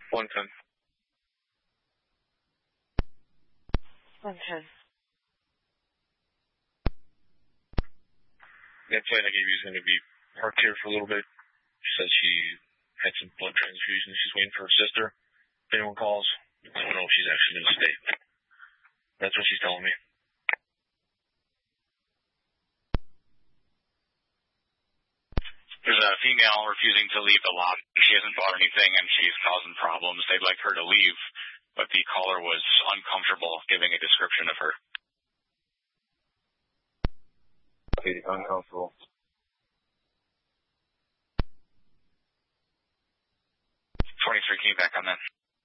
110. 110. That plate I gave you is going to be parked here for a little bit. She said she had some blood transfusion. She's waiting for her sister. If anyone calls, I don't know if she's actually going to stay. That's what she's telling me. There's a female refusing to leave the lot. She hasn't bought anything and she's causing problems. They'd like her to leave, but the caller was uncomfortable giving a description of her. Okay, uncomfortable. 23, can you back on that?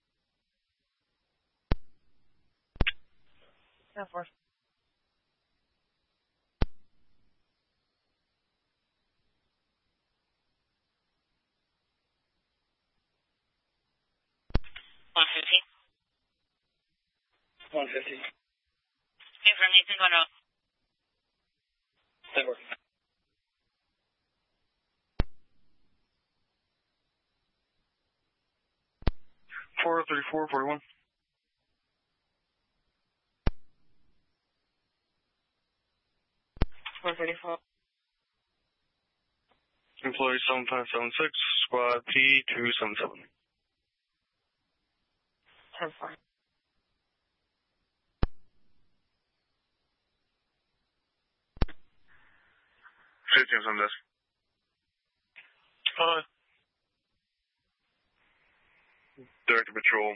No, 4. $150. Hey, for Nathan going out. That works. $434.41. $434. Employee 7576, squad P277. 10-4. Fifteen on this. Director Patrol.